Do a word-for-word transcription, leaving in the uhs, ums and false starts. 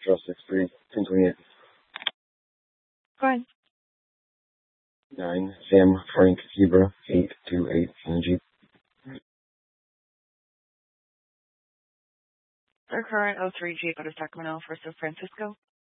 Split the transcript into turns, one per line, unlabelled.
Trail six three, ten twenty-eight.
Go ahead.
nine, Sam Frank Zebra, eight two eight, in the Jeep.
Our current oh three Jeep out of Sacramento for San Francisco.